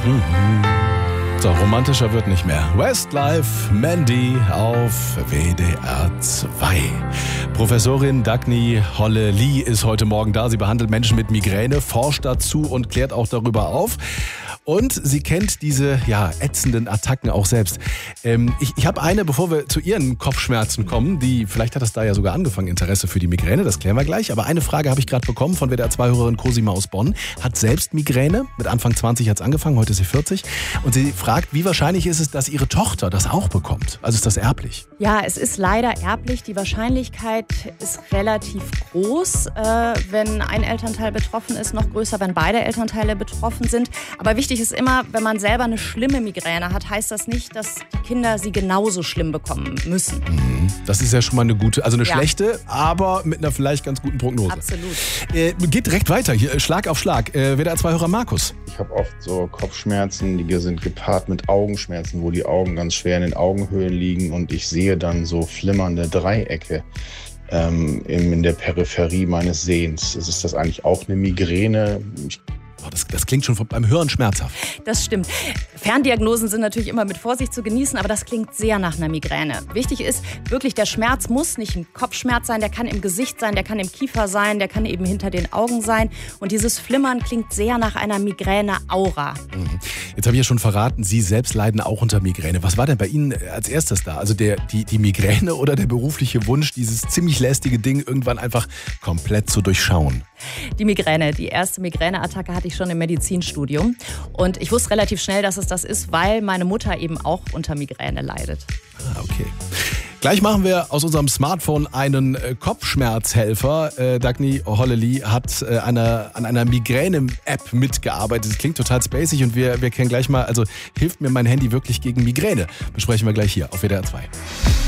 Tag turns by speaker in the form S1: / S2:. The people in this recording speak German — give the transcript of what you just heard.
S1: So, romantischer wird nicht mehr. Westlife, Mandy auf WDR 2. Professorin Dagny Holle-Lee ist heute Morgen da. Sie behandelt Menschen mit Migräne, forscht dazu und klärt auch darüber auf. Und sie kennt diese ätzenden Attacken auch selbst. Ich habe eine, bevor wir zu ihren Kopfschmerzen kommen, vielleicht hat das da ja sogar angefangen, Interesse für die Migräne, das klären wir gleich. Aber eine Frage habe ich gerade bekommen von WDR 2-Hörerin Cosima aus Bonn. Hat selbst Migräne, mit Anfang 20 hat es angefangen, heute ist sie 40. Und sie fragt, wie wahrscheinlich ist es, dass ihre Tochter das auch bekommt? Also ist das erblich?
S2: Ja, es ist leider erblich. Die Wahrscheinlichkeit ist relativ groß, wenn ein Elternteil betroffen ist, noch größer, wenn beide Elternteile betroffen sind. Aber wichtig ist immer, wenn man selber eine schlimme Migräne hat, heißt das nicht, dass die Kinder sie genauso schlimm bekommen müssen.
S1: Das ist ja schon mal eine gute, also eine schlechte, aber mit einer vielleicht ganz guten Prognose.
S2: Absolut.
S1: Geht direkt weiter, hier Schlag auf Schlag. WDR 2-Hörer Markus.
S3: Ich habe oft so Kopfschmerzen, die sind gepaart mit Augenschmerzen, wo die Augen ganz schwer in den Augenhöhlen liegen und ich sehe dann so flimmernde Dreiecke in der Peripherie meines Sehens. Ist das eigentlich auch eine Migräne?
S1: Das klingt schon beim Hören schmerzhaft.
S2: Das stimmt. Ferndiagnosen sind natürlich immer mit Vorsicht zu genießen, aber das klingt sehr nach einer Migräne. Wichtig ist wirklich, der Schmerz muss nicht ein Kopfschmerz sein, der kann im Gesicht sein, der kann im Kiefer sein, der kann eben hinter den Augen sein. Und dieses Flimmern klingt sehr nach einer Migräne-Aura.
S1: Jetzt habe ich ja schon verraten, Sie selbst leiden auch unter Migräne. Was war denn bei Ihnen als erstes da? Also die Migräne oder der berufliche Wunsch, dieses ziemlich lästige Ding irgendwann einfach komplett zu durchschauen?
S2: Die Migräne, die erste Migräneattacke hatte ich schon im Medizinstudium. Und ich wusste relativ schnell, dass es das ist, weil meine Mutter eben auch unter Migräne leidet.
S1: Okay. Gleich machen wir aus unserem Smartphone einen Kopfschmerzhelfer. Dagny Holle-Lee hat an einer Migräne-App mitgearbeitet. Das klingt total spacig und wir kennen gleich mal, also hilft mir mein Handy wirklich gegen Migräne? Besprechen wir gleich hier auf WDR 2.